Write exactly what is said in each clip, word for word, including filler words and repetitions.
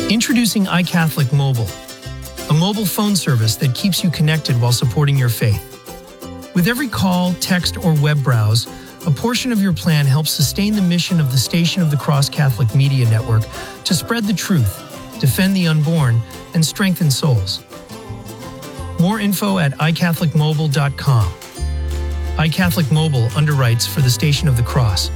Introducing iCatholic Mobile, a mobile phone service that keeps you connected while supporting your faith. With every call, text, or web browse, a portion of your plan helps sustain the mission of the Station of the Cross Catholic Media Network to spread the truth, defend the unborn, and strengthen souls. More info at i catholic mobile dot com. iCatholic Mobile underwrites for the Station of the Cross.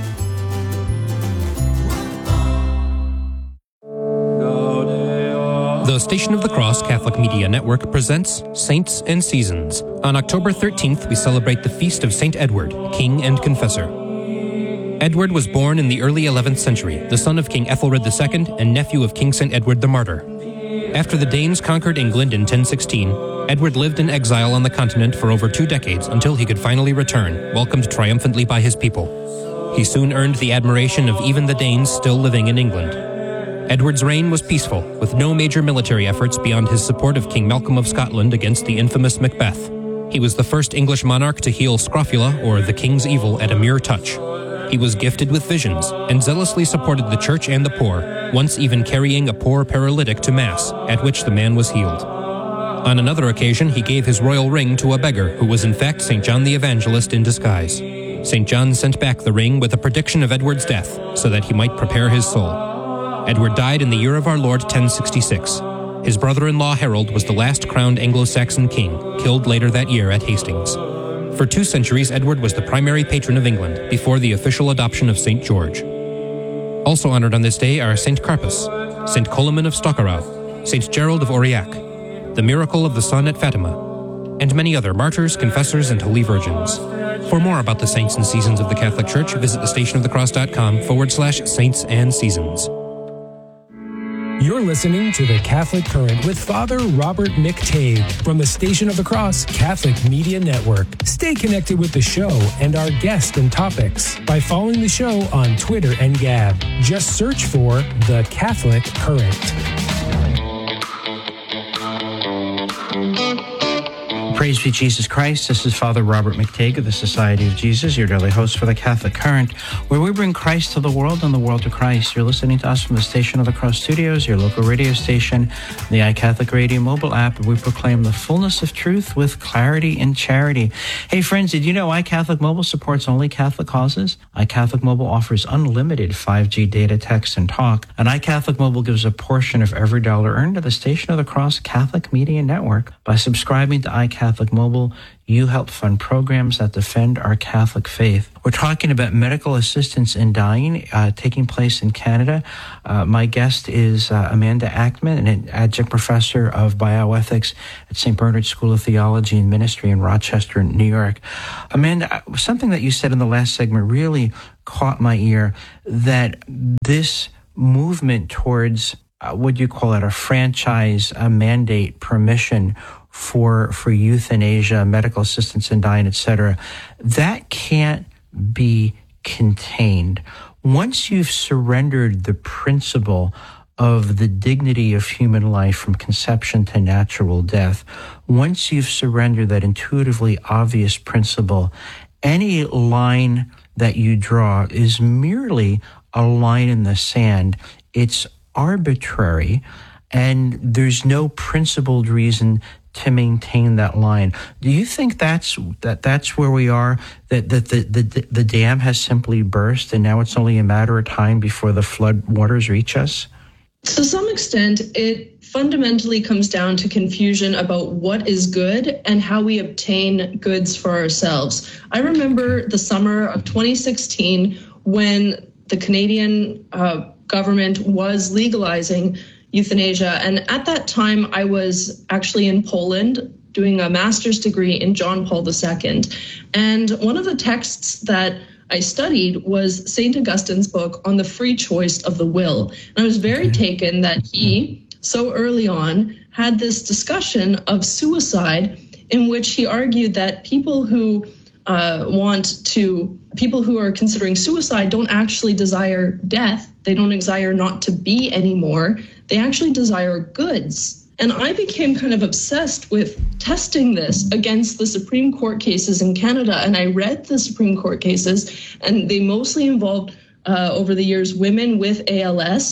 The Station of the Cross Catholic Media Network presents Saints and Seasons. On October thirteenth, we celebrate the feast of Saint Edward, King and Confessor. Edward was born in the early eleventh century, the son of King Ethelred the Second and nephew of King Saint Edward the Martyr. After the Danes conquered England in ten sixteen, Edward lived in exile on the continent for over two decades until he could finally return, welcomed triumphantly by his people. He soon earned the admiration of even the Danes still living in England. Edward's reign was peaceful, with no major military efforts beyond his support of King Malcolm of Scotland against the infamous Macbeth. He was the first English monarch to heal scrofula, or the king's evil, at a mere touch. He was gifted with visions, and zealously supported the church and the poor, once even carrying a poor paralytic to Mass, at which the man was healed. On another occasion, he gave his royal ring to a beggar, who was in fact Saint John the Evangelist in disguise. Saint John sent back the ring with a prediction of Edward's death, so that he might prepare his soul. Edward died in the year of our Lord ten sixty-six. His brother-in-law Harold was the last crowned Anglo-Saxon king, killed later that year at Hastings. For two centuries, Edward was the primary patron of England, before the official adoption of Saint George. Also honored on this day are Saint Carpus, Saint Coloman of Stockerau, Saint Gerald of Aurillac, the miracle of the sun at Fatima, and many other martyrs, confessors, and holy virgins. For more about the saints and seasons of the Catholic Church, visit thestationofthecross.com forward slash saints and seasons. You're listening to The Catholic Current with Father Robert McTague from the Station of the Cross Catholic Media Network. Stay connected with the show and our guests and topics by following the show on Twitter and Gab. Just search for The Catholic Current. Praise be Jesus Christ. This is Father Robert McTague of the Society of Jesus, your daily host for the Catholic Current, where we bring Christ to the world and the world to Christ. You're listening to us from the Station of the Cross Studios, your local radio station, the iCatholic Radio mobile app, where we proclaim the fullness of truth with clarity and charity. Hey friends, did you know iCatholic Mobile supports only Catholic causes? iCatholic Mobile offers unlimited five G data, text, and talk, and iCatholic Mobile gives a portion of every dollar earned to the Station of the Cross Catholic Media Network. By subscribing to iCatholic Catholic Mobile, you help fund programs that defend our Catholic faith. We're talking about medical assistance in dying uh, taking place in Canada. Uh, my guest is uh, Amanda Ackman, an adjunct professor of bioethics at Saint Bernard School of Theology and Ministry in Rochester, New York. Amanda, something that you said in the last segment really caught my ear, that this movement towards, uh, what do you call it, a franchise, a mandate, permission for for euthanasia, medical assistance in dying, et cetera, that can't be contained. Once you've surrendered the principle of the dignity of human life from conception to natural death, once you've surrendered that intuitively obvious principle, any line that you draw is merely a line in the sand. It's arbitrary, and there's no principled reason to maintain that line. Do you think that's that that's where we are, that, that the, the the dam has simply burst and now it's only a matter of time before the flood waters reach us? To some extent, it fundamentally comes down to confusion about what is good and how we obtain goods for ourselves. I remember the summer of twenty sixteen when the Canadian uh, government was legalizing euthanasia. And at that time, I was actually in Poland doing a master's degree in John Paul the Second. And one of the texts that I studied was Saint Augustine's book on the free choice of the will. And I was very taken that he, so early on, had this discussion of suicide in which he argued that people who uh, want to, people who are considering suicide don't actually desire death. They don't desire not to be anymore. They actually desire goods. And I became kind of obsessed with testing this against the Supreme Court cases in Canada. And I read the Supreme Court cases, and they mostly involved, uh, over the years, women with A L S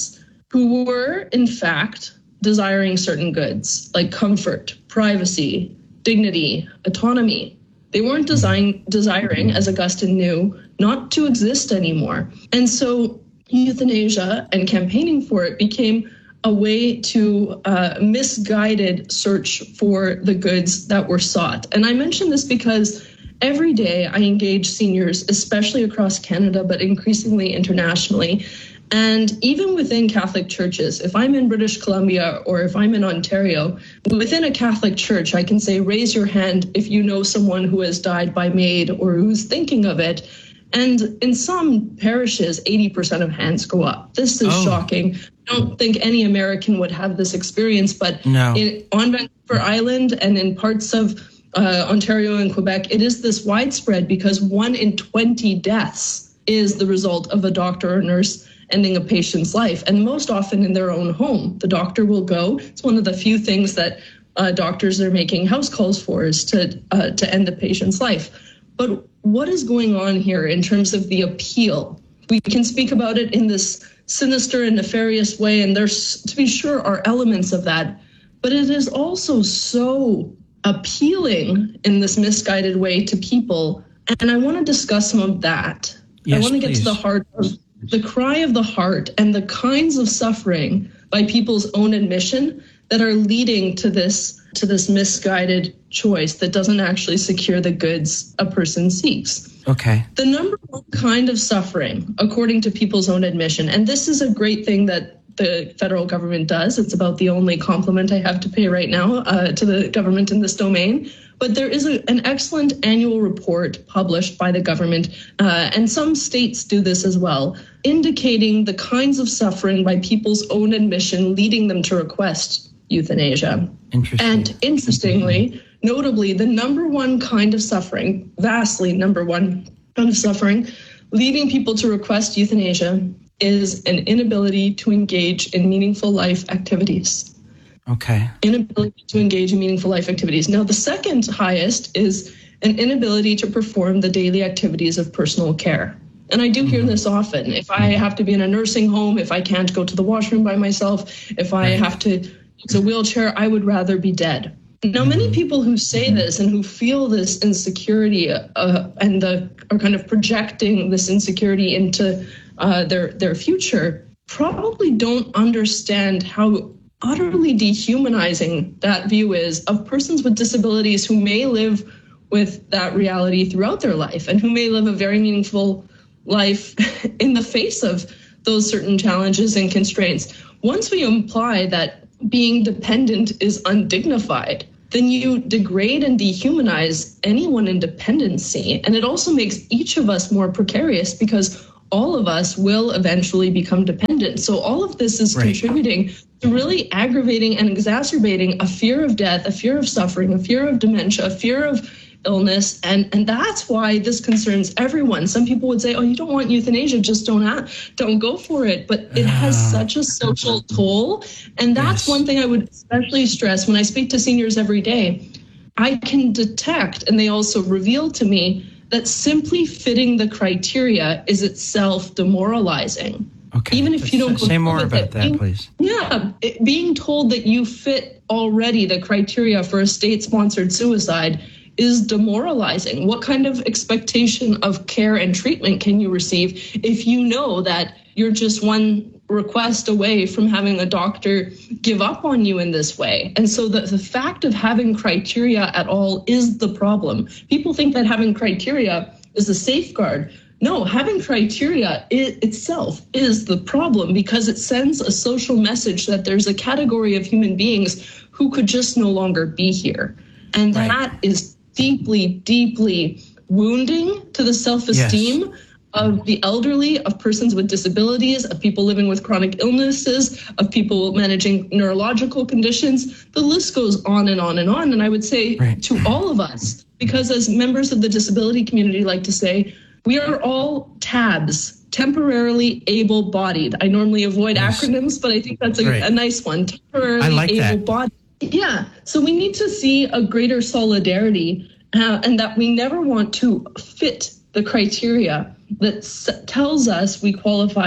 who were, in fact, desiring certain goods like comfort, privacy, dignity, autonomy. They weren't design, desiring, as Augustine knew, not to exist anymore. And so euthanasia and campaigning for it became a way to uh, misguided search for the goods that were sought. And I mention this because every day I engage seniors, especially across Canada, but increasingly internationally. And even within Catholic churches, if I'm in British Columbia or if I'm in Ontario, within a Catholic church, I can say, raise your hand if you know someone who has died by maid or who's thinking of it. And in some parishes, eighty percent of hands go up. This is oh. shocking. I don't think any American would have this experience, but no. in, on Vancouver Island and in parts of uh, Ontario and Quebec, it is this widespread because one in twenty deaths is the result of a doctor or nurse ending a patient's life, and most often in their own home. The doctor will go. It's one of the few things that uh, doctors are making house calls for is to uh, to end the patient's life. But what is going on here in terms of the appeal? We can speak about it in this sinister and nefarious way, and there's, to be sure, are elements of that. But it is also so appealing in this misguided way to people. And I want to discuss some of that. Yes, I want to get please. to the heart of the cry of the heart and the kinds of suffering by people's own admission that are leading to this to this misguided choice that doesn't actually secure the goods a person seeks. Okay. The number one kind of suffering, according to people's own admission, and this is a great thing that the federal government does. It's about the only compliment I have to pay right now uh, to the government in this domain. But there is a, an excellent annual report published by the government, uh, and some states do this as well, indicating the kinds of suffering by people's own admission leading them to request euthanasia. Interesting. And interestingly, notably, the number one kind of suffering, vastly number one kind of suffering, leading people to request euthanasia is an inability to engage in meaningful life activities. Okay. Inability to engage in meaningful life activities. Now, the second highest is an inability to perform the daily activities of personal care. And I do hear mm-hmm. this often. If I have to be in a nursing home, if I can't go to the washroom by myself, if I right. have to use a wheelchair, I would rather be dead. Now, mm-hmm. many people who say mm-hmm. this and who feel this insecurity uh, and the, are kind of projecting this insecurity into uh, their, their future probably don't understand how utterly dehumanizing that view is of persons with disabilities who may live with that reality throughout their life and who may live a very meaningful life in the face of those certain challenges and constraints. Once we imply that being dependent is undignified, then you degrade and dehumanize anyone in dependency. And it also makes each of us more precarious because all of us will eventually become dependent. So all of this is right. contributing to really aggravating and exacerbating a fear of death, a fear of suffering, a fear of dementia, a fear of illness. And, and that's why this concerns everyone. Some people would say, oh, you don't want euthanasia, just don't have, don't go for it. But it has uh, such a social toll. And that's yes. one thing I would especially stress when I speak to seniors every day. I can detect, and they also reveal to me, that simply fitting the criteria is itself demoralizing. Okay. Even if you don't say more about that, that, being, please. Yeah, it, being told that you fit already the criteria for a state-sponsored suicide is demoralizing. What kind of expectation of care and treatment can you receive if you know that you're just one request away from having a doctor give up on you in this way? And so the, the fact of having criteria at all is the problem. People think that having criteria is a safeguard. No, having criteria it itself is the problem because it sends a social message that there's a category of human beings who could just no longer be here. And right. that is deeply, deeply wounding to the self-esteem yes. of the elderly, of persons with disabilities, of people living with chronic illnesses, of people managing neurological conditions. The list goes on and on and on. And I would say right. to all of us, because as members of the disability community like to say, we are all tabs, temporarily able-bodied. I normally avoid yes. acronyms, but I think that's a, right. a nice one. Temporarily like able-bodied. Yeah, so we need to see a greater solidarity uh, and that we never want to fit the criteria that s- tells us we qualify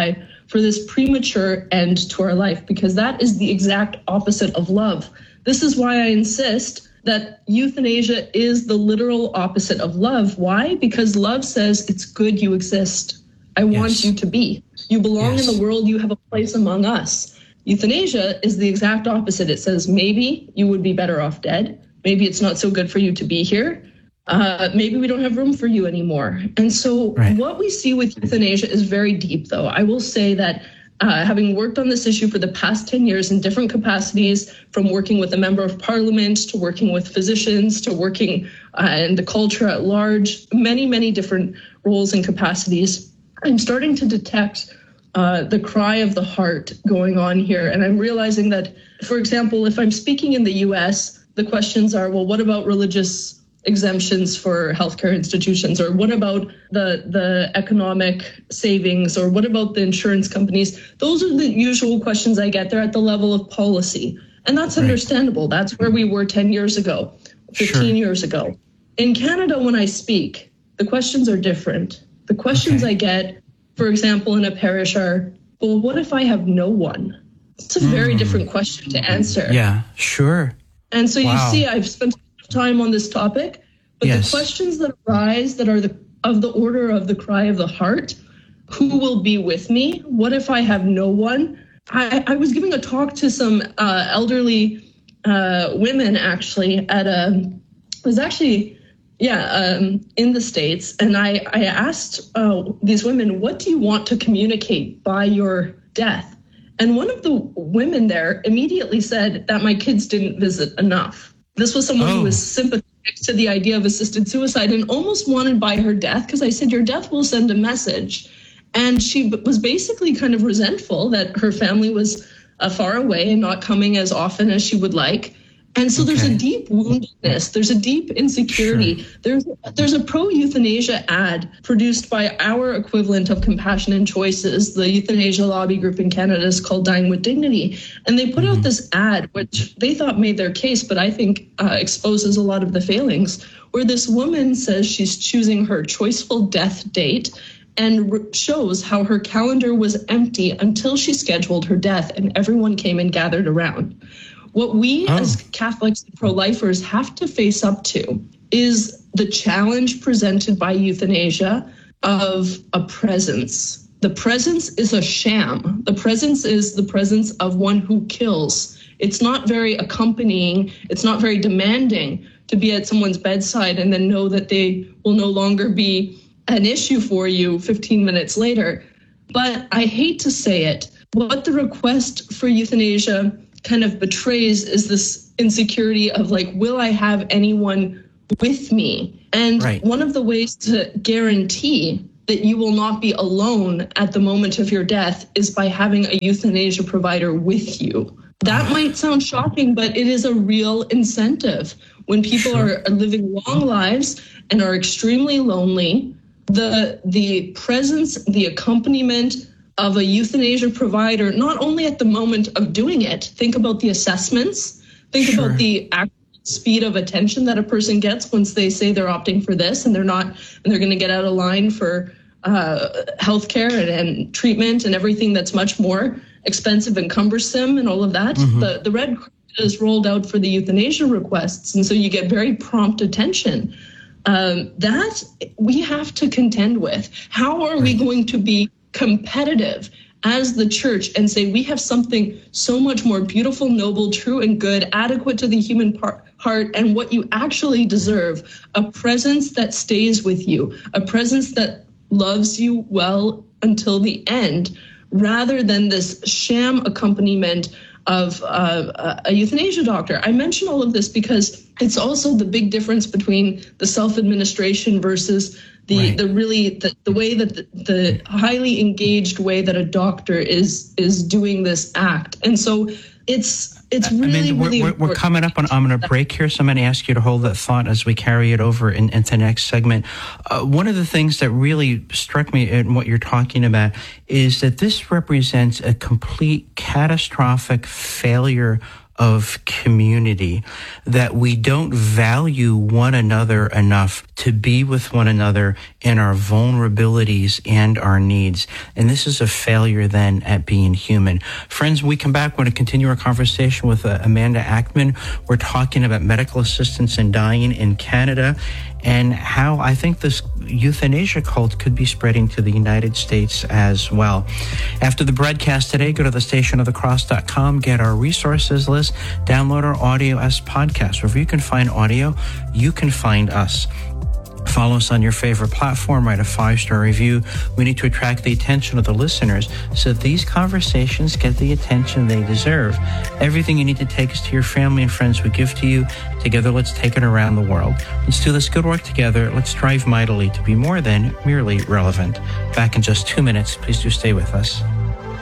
for this premature end to our life, because that is the exact opposite of love. This is why I insist that euthanasia is the literal opposite of love. Why? Because love says it's good you exist. I yes. want you to be. You belong yes. in the world. You have a place among us. Euthanasia is the exact opposite. It says maybe you would be better off dead. Maybe it's not so good for you to be here. Uh, maybe we don't have room for you anymore. And so right. what we see with euthanasia is very deep, though. I will say that uh, having worked on this issue for the past ten years in different capacities, from working with a member of parliament to working with physicians to working uh, in the culture at large, many, many different roles and capacities, I'm starting to detect uh, the cry of the heart going on here. And I'm realizing that, for example, if I'm speaking in the U S, the questions are, well, what about religious exemptions for healthcare institutions, or what about the the economic savings, or what about the insurance companies? Those are the usual questions I get. They're at the level of policy, and that's right. understandable. That's where we were ten years ago, fifteen sure. years ago. In Canada, when I speak, the questions are different. The questions okay. I get, for example, in a parish are, well, what if I have no one? It's a very mm. different question to answer. Yeah, sure. And so wow. you see, I've spent time on this topic, but yes. the questions that arise that are the of the order of the cry of the heart, who will be with me? What if I have no one? I, I was giving a talk to some uh, elderly uh, women actually at a, it was actually, yeah, um, in the States. And I, I asked uh, these women, what do you want to communicate by your death? And one of the women there immediately said that my kids didn't visit enough. This was someone oh. who was sympathetic to the idea of assisted suicide and almost wanted by her death, because I said, your death will send a message. And she was basically kind of resentful that her family was uh, far away and not coming as often as she would like. And so okay. there's a deep woundedness. There's a deep insecurity. Sure. There's there's a pro-euthanasia ad produced by our equivalent of Compassion and Choices. The euthanasia lobby group in Canada is called Dying with Dignity. And they put mm-hmm. out this ad, which they thought made their case, but I think uh, exposes a lot of the failings, where this woman says she's choosing her choiceful death date and re- shows how her calendar was empty until she scheduled her death and everyone came and gathered around. What we oh. as Catholics and pro-lifers have to face up to is the challenge presented by euthanasia of a presence. The presence is a sham. The presence is the presence of one who kills. It's not very accompanying. It's not very demanding to be at someone's bedside and then know that they will no longer be an issue for you fifteen minutes later. But I hate to say it, what the request for euthanasia kind of betrays is this insecurity of like, will I have anyone with me? And right. one of the ways to guarantee that you will not be alone at the moment of your death is by having a euthanasia provider with you. That might sound shocking, but it is a real incentive. When people sure. are living long lives and are extremely lonely, the the presence, the accompaniment of a euthanasia provider, not only at the moment of doing it, think about the assessments, think sure. about the actual speed of attention that a person gets once they say they're opting for this and they're not, and they're going to get out of line for uh, healthcare and, and treatment and everything that's much more expensive and cumbersome and all of that. Mm-hmm. The, the Red Cross is rolled out for the euthanasia requests, and so you get very prompt attention. Um, that we have to contend with. How are right. we going to be competitive as the church and say we have something so much more beautiful, noble, true, and good, adequate to the human par- heart and what you actually deserve, a presence that stays with you, a presence that loves you well until the end, rather than this sham accompaniment of uh, a euthanasia doctor. I mention all of this because it's also the big difference between the self-administration versus the right. the really the, the way that the, the highly engaged way that a doctor is is doing this act. And so it's it's really, I mean, we're, really we're, we're coming up on I'm going to break here, so I'm going to ask you to hold that thought as we carry it over in, into the next segment. Uh, one of the things that really struck me in what you're talking about is that this represents a complete catastrophic failure of community, that we don't value one another enough to be with one another in our vulnerabilities and our needs. And this is a failure then at being human. Friends, when we come back, we're going to continue our conversation with uh, Amanda Ackman. We're talking about medical assistance in dying in Canada and how I think this euthanasia cult could be spreading to the United States as well. After the broadcast today, go to the station of the cross dot com, get our resources list, download our audio as podcasts. Wherever you can find audio, you can find us. Follow us on your favorite platform, write a five-star review. We need to attract the attention of the listeners so that these conversations get the attention they deserve. Everything you need to take us to your family and friends we give to you. Together, let's take it around the world. Let's do this good work together. Let's strive mightily to be more than merely relevant. Back in just two minutes. Please do stay with us.